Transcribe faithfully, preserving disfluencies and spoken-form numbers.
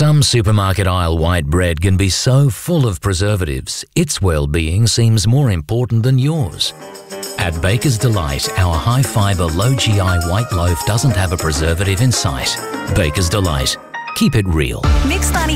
Some supermarket aisle white bread can be so full of preservatives, its well-being seems more important than yours. At Baker's Delight, our high-fibre, low-G I white loaf doesn't have a preservative in sight. Baker's Delight. Keep it real. Mix ninety